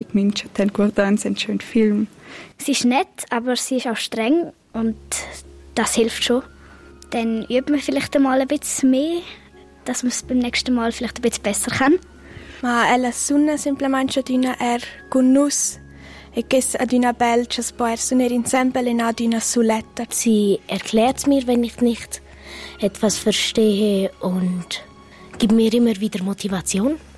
mincha ten guardans en schön Film. Sie ist nett, aber sie ist auch streng und das hilft schon. Dann übt man vielleicht einmal ein bisschen mehr, dass man es beim nächsten Mal vielleicht ein bisschen besser kann. Ma ella sunna semplicemente adina Genuss e che adina belchas poer suner insieme in adina suletta. Sie erklärt mir, wenn ich nicht etwas verstehe und gibt mir immer wieder Motivation.